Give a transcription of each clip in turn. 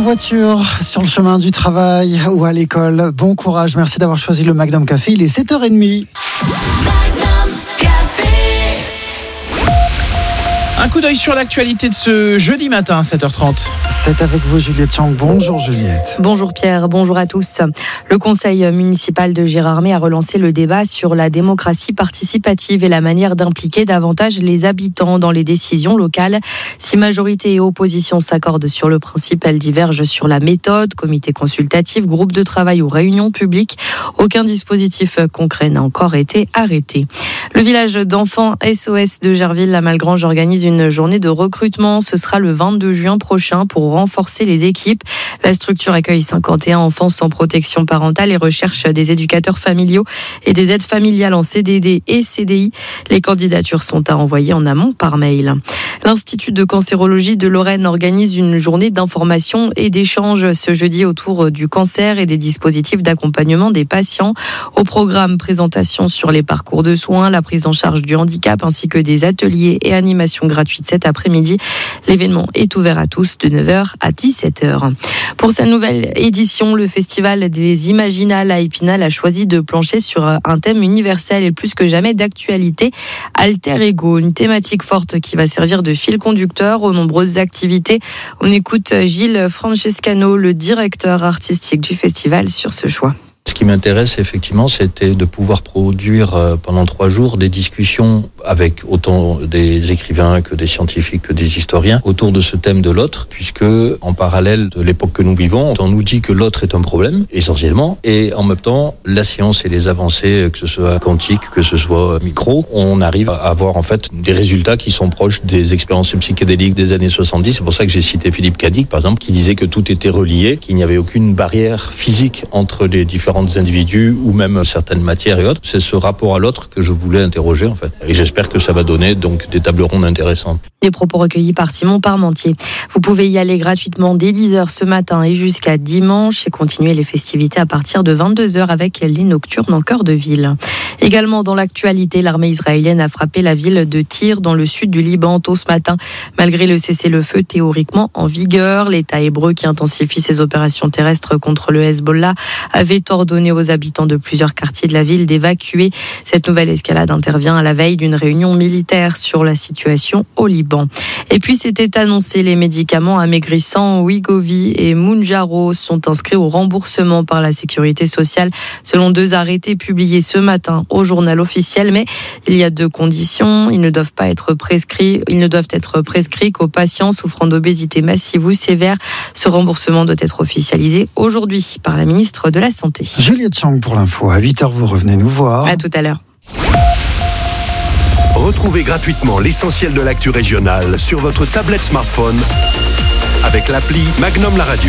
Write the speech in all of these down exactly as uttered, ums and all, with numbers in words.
voiture, sur le chemin du travail ou à l'école. Bon courage, merci d'avoir choisi le Magnum Café. Il est sept heures trente. Magnum Café. Un coup d'œil sur l'actualité de ce jeudi matin, sept heures trente. C'est avec vous Juliette Chang. Bonjour Juliette. Bonjour Pierre, bonjour à tous. Le conseil municipal de Gérardmer a relancé le débat sur la démocratie participative et la manière d'impliquer davantage les habitants dans les décisions locales. Si majorité et opposition s'accordent sur le principe, elles divergent sur la méthode, comité consultatif, groupe de travail ou réunion publique. Aucun dispositif concret n'a encore été arrêté. Le village d'enfants S O S de Gerville-la-Malgrange organise une journée de recrutement. Ce sera le vingt-deux juin prochain pour renforcer les équipes. La structure accueille cinquante et un enfants sans protection parentale et recherche des éducateurs familiaux et des aides familiales en C D D et C D I. Les candidatures sont à envoyer en amont par mail. L'Institut de cancérologie de Lorraine organise une journée d'information et d'échange ce jeudi autour du cancer et des dispositifs d'accompagnement des patients. Au programme, présentation sur les parcours de soins, la prise en charge du handicap ainsi que des ateliers et animations gratuites cet après-midi. L'événement est ouvert à tous de neuf heures à dix-sept heures. Pour sa nouvelle édition, le Festival des Imaginales à Épinal a choisi de plancher sur un thème universel et plus que jamais d'actualité, Alter Ego, une thématique forte qui va servir de fil conducteur aux nombreuses activités. On écoute Gilles Francescano, le directeur artistique du festival, sur ce choix. Ce qui m'intéresse effectivement, c'était de pouvoir produire pendant trois jours des discussions avec autant des écrivains que des scientifiques que des historiens autour de ce thème de l'autre, puisque en parallèle de l'époque que nous vivons, on nous dit que l'autre est un problème essentiellement, et en même temps la science et les avancées, que ce soit quantique, que ce soit micro, on arrive à avoir en fait des résultats qui sont proches des expériences psychédéliques des années soixante-dix. C'est pour ça que j'ai cité Philippe Cadic par exemple, qui disait que tout était relié, qu'il n'y avait aucune barrière physique entre les différents individus ou même certaines matières et autres. C'est ce rapport à l'autre que je voulais interroger en fait. Et j'espère que ça va donner donc des tables rondes intéressantes. Les propos recueillis par Simon Parmentier. Vous pouvez y aller gratuitement dès dix heures ce matin et jusqu'à dimanche et continuer les festivités à partir de vingt-deux heures avec les nocturnes en cœur de ville. Également dans l'actualité, l'armée israélienne a frappé la ville de Tyr dans le sud du Liban tôt ce matin. Malgré le cessez-le-feu théoriquement en vigueur, l'État hébreu qui intensifie ses opérations terrestres contre le Hezbollah avait ordonné aux habitants de plusieurs quartiers de la ville d'évacuer. Cette nouvelle escalade intervient à la veille d'une réunion militaire sur la situation au Liban. Et puis c'était annoncé, les médicaments amaigrissants Wegovy et Mounjaro sont inscrits au remboursement par la Sécurité sociale selon deux arrêtés publiés ce matin au journal officiel. Mais il y a deux conditions. Ils ne doivent pas être prescrits, ils ne doivent être prescrits qu'aux patients souffrant d'obésité massive ou sévère. Ce remboursement doit être officialisé aujourd'hui par la ministre de la Santé. Juliette Chang pour l'info. À huit heures, vous revenez nous voir. À tout à l'heure. Retrouvez gratuitement l'essentiel de l'actu régionale sur votre tablette smartphone avec l'appli Magnum La Radio.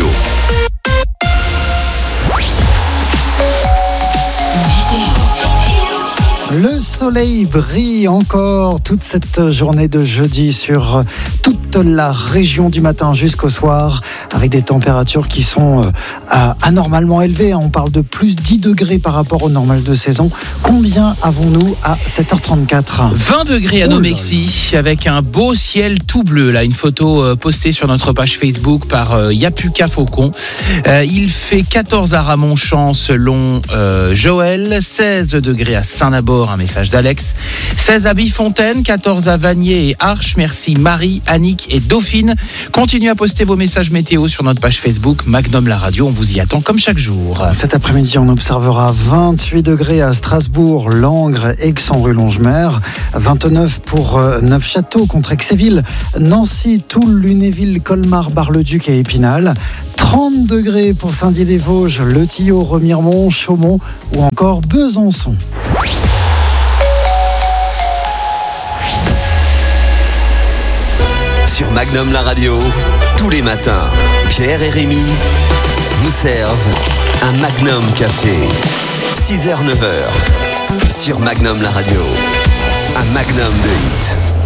Le soleil brille encore toute cette journée de jeudi sur toute la région du matin jusqu'au soir, avec des températures qui sont anormalement élevées. On parle de plus dix degrés par rapport au normal de saison. Combien avons-nous à sept heures trente-quatre ? vingt degrés à Nomexy, avec un beau ciel tout bleu. Là, une photo postée sur notre page Facebook par Yapuka Faucon. Euh, il fait quatorze à Ramonchamp selon euh, Joël, seize degrés à Saint-Nabord, un message d'Alex, seize à Bifontaine, quatorze à Vanier et Arches. Merci Marie, Annick et Dauphine. Continuez à poster vos messages météo sur notre page Facebook Magnum La Radio. On vous y attend comme chaque jour. Cet après-midi, on observera vingt-huit degrés à Strasbourg, Langres, Aix-en-Rue-Longemer, vingt-neuf pour Neufchâteau contre Aix-et-Ville, Nancy, Toul, Lunéville, Colmar, Bar-le-Duc et Épinal, trente degrés pour Saint-Dié-des-Vosges, Le Tillot, Remiremont, Chaumont ou encore Besançon. Sur Magnum La Radio, tous les matins, Pierre et Rémi vous servent un Magnum Café. six heures neuf heures. Sur Magnum La Radio, un Magnum de hits.